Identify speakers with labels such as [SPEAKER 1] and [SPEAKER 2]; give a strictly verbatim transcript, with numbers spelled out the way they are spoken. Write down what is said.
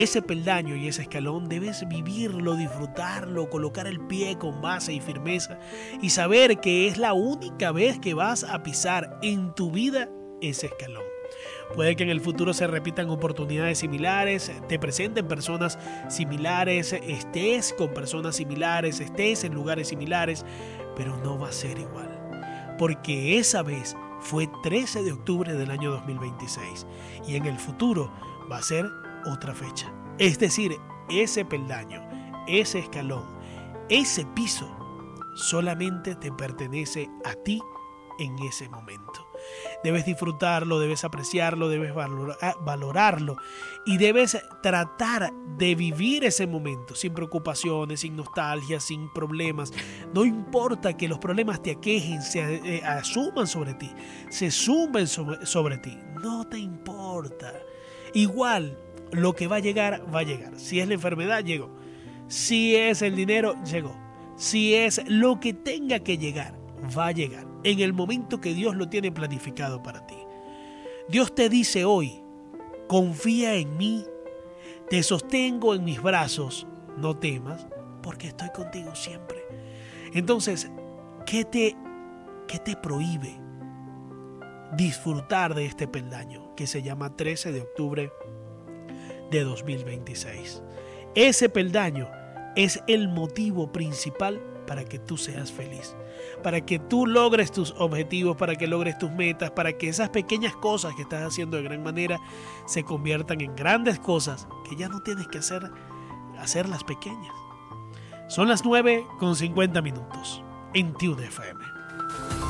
[SPEAKER 1] Ese peldaño y ese escalón debes vivirlo, disfrutarlo, colocar el pie con base y firmeza y saber que es la única vez que vas a pisar en tu vida ese escalón. Puede que en el futuro se repitan oportunidades similares, te presenten personas similares, estés con personas similares, estés en lugares similares, pero no va a ser igual. Porque esa vez fue trece de octubre del año dos mil veintiséis y en el futuro va a ser otra fecha. Es decir, ese peldaño, ese escalón, ese piso solamente te pertenece a ti en ese momento. Debes disfrutarlo, debes apreciarlo, debes valorarlo y debes tratar de vivir ese momento sin preocupaciones, sin nostalgia, sin problemas. No importa que los problemas te aquejen, se eh, asuman sobre ti, se sumen sobre, sobre ti. No te importa. Igual, lo que va a llegar, va a llegar. Si es la enfermedad, llegó. Si es el dinero, llegó. Si es lo que tenga que llegar, va a llegar en el momento que Dios lo tiene planificado para ti. Dios te dice hoy, confía en mí, te sostengo en mis brazos, no temas, porque estoy contigo siempre. Entonces, ¿qué te, qué te prohíbe disfrutar de este peldaño que se llama trece de octubre de dos mil veintiséis? Ese peldaño es el motivo principal para que tú seas feliz, para que tú logres tus objetivos, para que logres tus metas, para que esas pequeñas cosas que estás haciendo de gran manera se conviertan en grandes cosas que ya no tienes que hacer, hacerlas pequeñas. Son las nueve con cincuenta minutos en Tune F M.